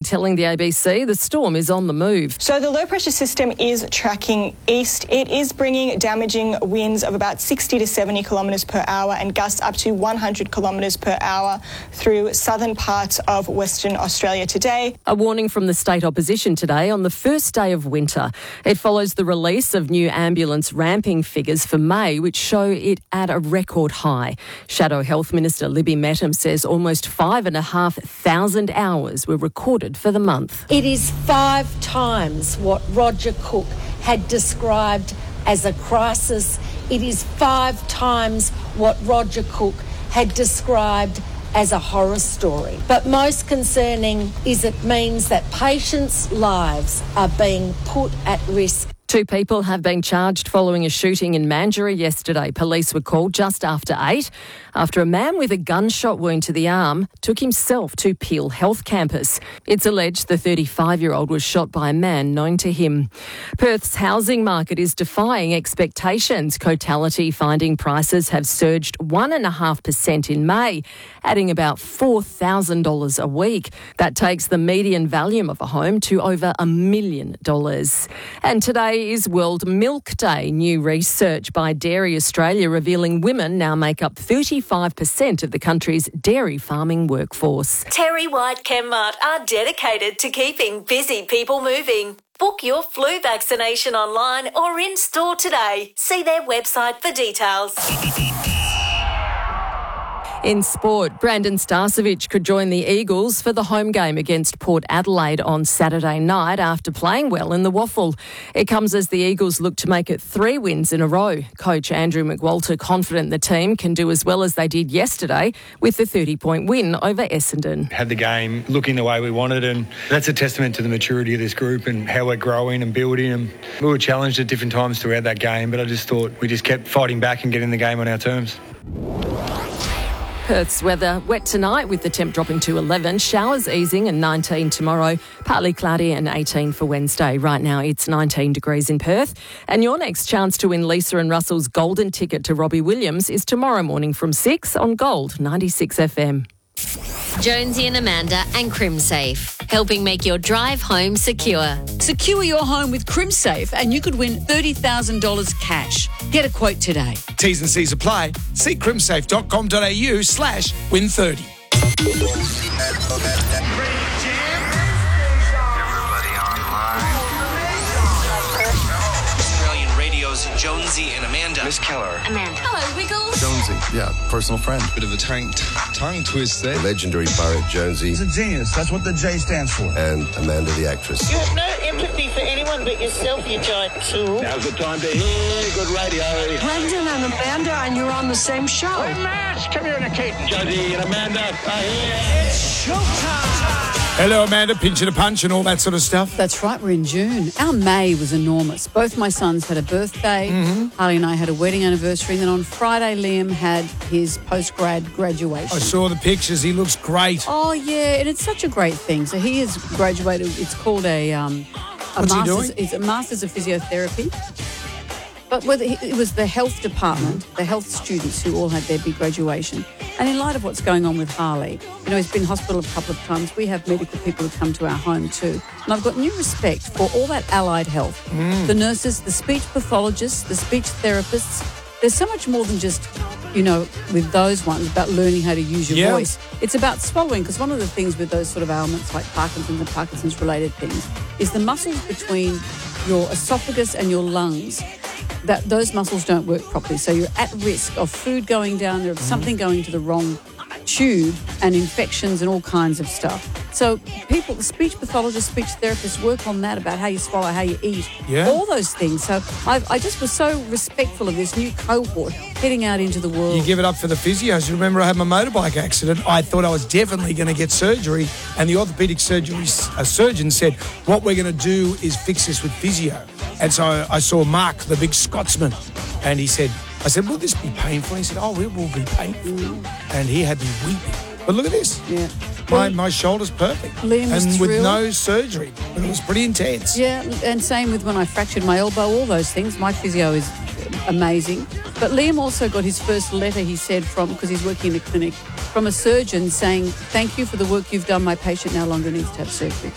telling the ABC the storm is on the move. So the low pressure system is tracking east. It is bringing damaging winds of about 60 to 70 kilometres per hour and gusts up to 100 kilometres per hour through southern parts of Western Australia today. A warning from the state opposition today on the first day of winter. It follows the release of new ambulance ramping figures for May, which show it at a record high. Shadow Health Minister Libby Mettam says almost 5,500 hours were recorded for the month. It is 5 times what Roger Cook had described as a crisis. It is 5 times what Roger Cook had described as a horror story. But most concerning is it means that patients' lives are being put at risk. 2 people have been charged following a shooting in Mandurah yesterday. Police were called just after 8 after a man with a gunshot wound to the arm took himself to Peel Health Campus. It's alleged the 35-year-old was shot by a man known to him. Perth's housing market is defying expectations. Cotality finding prices have surged 1.5% in May, adding about $4,000 a week. That takes the median value of a home to over $1 million. And today is World Milk Day. New research by Dairy Australia revealing women now make up 35% of the country's dairy farming workforce. Terry White Chemmart are dedicated to keeping busy people moving. Book your flu vaccination online or in store today. See their website for details. In sport, Brandon Starcevic could join the Eagles for the home game against Port Adelaide on Saturday night after playing well in the Waffle. It comes as the Eagles look to make it 3 wins in a row. Coach Andrew McWalter confident the team can do as well as they did yesterday with the 30-point win over Essendon. Had the game looking the way we wanted, and that's a testament to the maturity of this group and how we're growing and building. And we were challenged at different times throughout that game, but I just thought we just kept fighting back and getting the game on our terms. Perth's weather wet tonight with the temp dropping to 11. Showers easing and 19 tomorrow. Partly cloudy and 18 for Wednesday. Right now it's 19 degrees in Perth. And your next chance to win Lisa and Russell's golden ticket to Robbie Williams is tomorrow morning from 6 on Gold 96 FM. Jonesy and Amanda and CrimSafe, helping make your drive home secure. Secure your home with CrimSafe and you could win $30,000 cash. Get a quote today. T's and C's apply. See crimsafe.com.au/win30. Australian Radio's Jonesy and Amanda. Miss Keller. Amanda. Hello, Wiggles. Jonesy, yeah, personal friend. Bit of a tongue twist there. The legendary poet Jonesy. He's a genius. That's what the J stands for. And Amanda the actress. You have no empathy for anyone but yourself, you giant tool. Now's the time to hear good radio. Brendan and Amanda, and you're on the same show. We're mass communicating. Jonesy and Amanda are here. It's showtime. Hello, Amanda, pinch and a punch and all that sort of stuff. That's right, we're in June. Our May was enormous. Both my sons had a birthday. Harley and I had a wedding anniversary. And then on Friday, Liam had his post-grad graduation. I saw the pictures. He looks great. Oh, yeah, and it's such a great thing. So he has graduated. It's called a What's he doing? It's a Masters of Physiotherapy. But it was the health department, the health students who all had their big graduation. And in light of what's going on with Harley, you know, he's been in hospital a couple of times. We have medical people who come to our home too. And I've got new respect for all that allied health. The nurses, the speech pathologists, the speech therapists. There's so much more than just, you know, with those ones about learning how to use your voice. It's about swallowing, because one of the things with those sort of ailments like Parkinson's and Parkinson's-related things is the muscles between your esophagus and your lungs, that those muscles don't work properly. So you're at risk of food going down there, of something going to the wrong tube and infections and all kinds of stuff. So people, speech pathologists, speech therapists work on that, about how you swallow, how you eat, all those things. So I just was so respectful of this new cohort heading out into the world. You give it up for the physios. You remember I had my motorbike accident. I thought I was definitely going to get surgery, and the orthopaedic surgeon said, what we're going to do is fix this with physio. And so I saw Mark, the big Scotsman, and I said, will this be painful? He said, it will be painful. And he had me weeping. But look at this. Yeah. My shoulder's perfect. Liam was and with thrilled. no surgery. But it was pretty intense. Yeah, and same with when I fractured my elbow, all those things. My physio is amazing. But Liam also got his first letter, he said, because he's working in a clinic, from a surgeon saying, thank you for the work you've done. My patient no longer needs to have surgery.